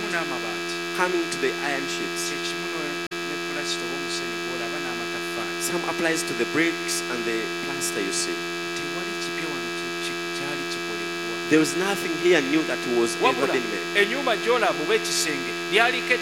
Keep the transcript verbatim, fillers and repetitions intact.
n'amabaati. Coming to the iron sheets. Ekimu ne pulasita oba omusenyu gw'olaba n'amataffaali. Some applies to the bricks and the plaster, you see. Tewali kipya wano kyali kikolebwa. There was nothing here new that was ever been made. Ennyumba gy'olaba oba ekisenge lyaliko